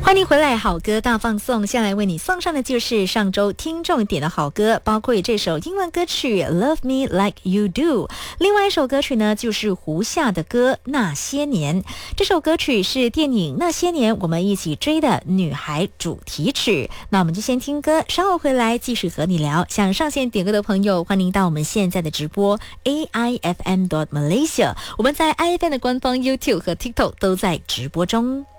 欢迎回来，好歌大放送。下来为你送上的就是上周听众点的好歌，包括这首英文歌曲 Love Me Like You Do， 另外一首歌曲呢就是胡夏的歌《那些年》。这首歌曲是电影《那些年我们一起追的女孩》主题曲。那我们就先听歌，稍后回来继续和你聊。想上线点歌的朋友，欢迎到我们现在的直播 AIFM.Malaysia， 我们在 IFM 的官方 YouTube 和 TikTok 都在直播中。